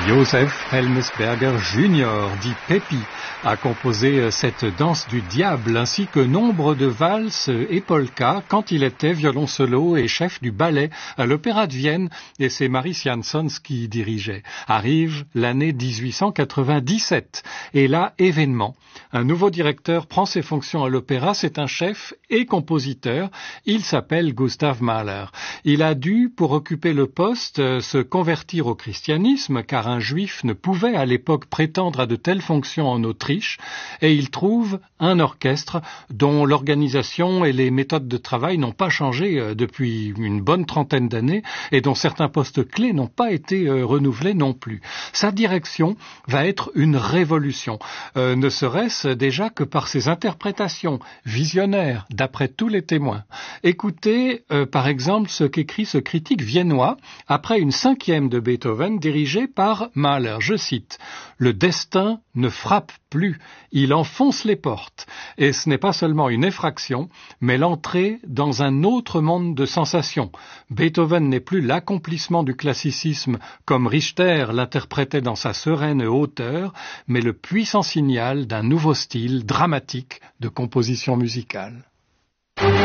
Joseph Helmsberger Jr., dit Pépi, a composé cette danse du diable ainsi que nombre de valses et polkas quand il était violoncelo et chef du ballet à l'Opéra de Vienne, et c'est Maris Jansons qui dirigeait. Arrive l'année 1897 et là, événement. Un nouveau directeur prend ses fonctions à l'opéra, c'est un chef et compositeur, il s'appelle Gustav Mahler. Il a dû, pour occuper le poste, se convertir au christianisme, car un juif ne pouvait à l'époque prétendre à de telles fonctions en Autriche, et il trouve un orchestre dont l'organisation et les méthodes de travail n'ont pas changé depuis une bonne trentaine d'années, et dont certains postes clés n'ont pas été renouvelés non plus. Sa direction va être une révolution, ne serait-ce déjà que par ses interprétations visionnaires, d'après tous les témoins. Écoutez, par exemple, ce qu'écrit ce critique viennois après une 5e de Beethoven dirigée par Mahler. Je cite: « Le destin ne frappe plus, il enfonce les portes. Et ce n'est pas seulement une effraction, mais l'entrée dans un autre monde de sensations. Beethoven n'est plus l'accomplissement du classicisme comme Richter l'interprétait dans sa sereine hauteur, mais le puissant signal d'un nouveau style dramatique de composition musicale. »